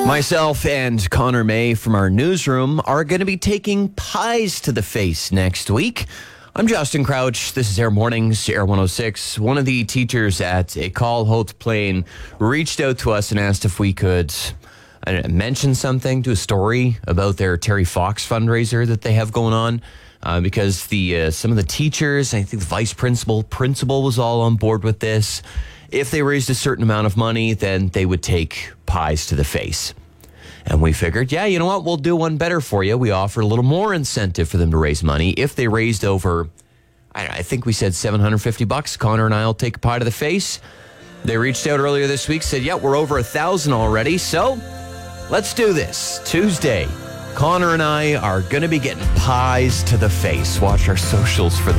Myself and Connor May from our newsroom are going to be taking pies to the face next week. I'm Justin Crouch. This is Air Mornings, Air 106. One of the teachers at École Haute Plaine reached out to us and asked if we could mention something, do a story about their Terry Fox fundraiser that they have going on. Because some of the teachers, I think the vice principal was all on board with this. If they raised a certain amount of money, then they would take pies to the face. And we figured, yeah, you know what? We'll do one better for you. We offered a little more incentive for them to raise money. If they raised over, I think we said $750, Connor and I will take a pie to the face. They reached out earlier this week, said, yeah, we're over 1,000 already. So let's do this. Tuesday, Connor and I are going to be getting pies to the face. Watch our socials for the